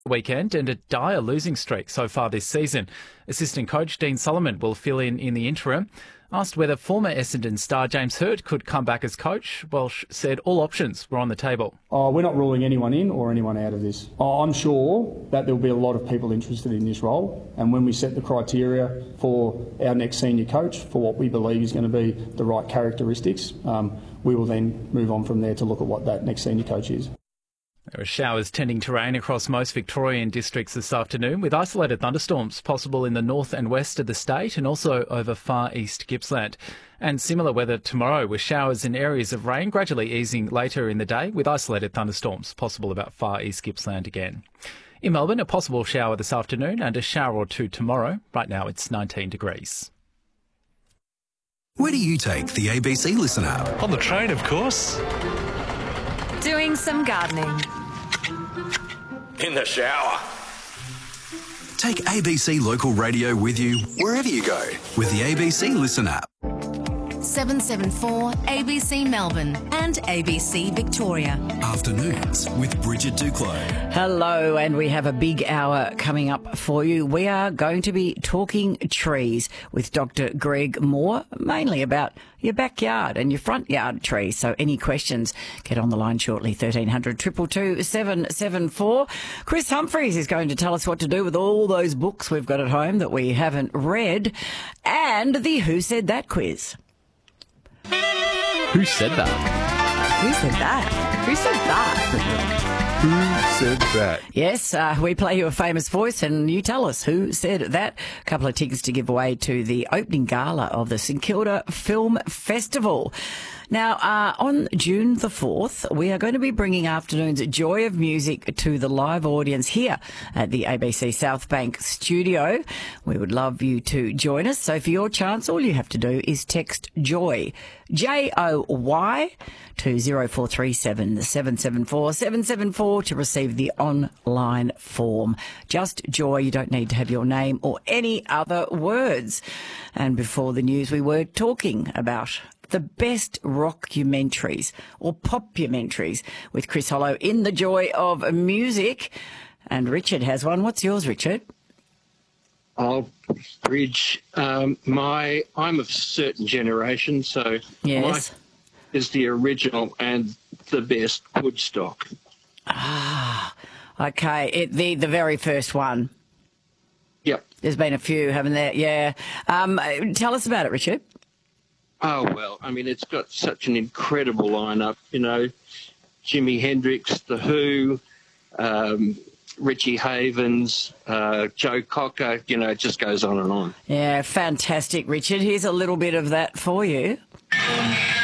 weekend and a dire losing streak so far this season. Assistant coach Dean Solomon will fill in the interim. Asked whether former Essendon star James Hird could come back as coach, Welsh said all options were on the table. We're not ruling anyone in or anyone out of this. I'm sure that there will be a lot of people interested in this role, and when we set the criteria for our next senior coach, for what we believe is going to be the right characteristics, we will then move on from there to look at what that next senior coach is. There are showers tending to rain across most Victorian districts this afternoon, with isolated thunderstorms possible in the north and west of the state and also over far east Gippsland. And similar weather tomorrow, with showers in areas of rain gradually easing later in the day, with isolated thunderstorms possible about far east Gippsland again. In Melbourne, a possible shower this afternoon and a shower or two tomorrow. Right now it's 19 degrees. Where do you take the ABC Listen app? On the train, of course. Doing some gardening. In the shower. Take ABC Local Radio with you wherever you go with the ABC Listen app. 774 ABC Melbourne and ABC Victoria. Afternoons with Bridget Duclos. Hello, and we have a big hour coming up for you. We are going to be talking trees with Dr. Greg Moore, mainly about your backyard and your front yard trees. So any questions, get on the line shortly, 1300 222 774. Chris Humphries is going to tell us what to do with all those books we've got at home that we haven't read, and the Who Said That quiz. Who said that? Who said that? Who said that? Who said that? Yes, we play you a famous voice and you tell us who said that. A couple of tickets to give away to the opening gala of the St Kilda Film Festival. Now, on June the 4th, we are going to be bringing afternoon's Joy of Music to the live audience here at the ABC South Bank studio. We would love you to join us. So for your chance, all you have to do is text JOY, J-O-Y, to 0437 774 774 to receive the online form. Just Joy. You don't need to have your name or any other words. And before the news, we were talking about the best rockumentaries or popumentaries with Chris Hollow in the Joy of Music. And Richard has one. What's yours, Richard? Oh, Bridge, I'm of a certain generation, so yes, mine is the original and the best Woodstock. Ah, okay. The very first one. Yep. There's been a few, haven't there? Yeah. Tell us about it, Richard. Oh, well, I mean, it's got such an incredible lineup, you know, Jimi Hendrix, The Who, Richie Havens, Joe Cocker, you know, it just goes on and on. Yeah, fantastic, Richard. Here's a little bit of that for you.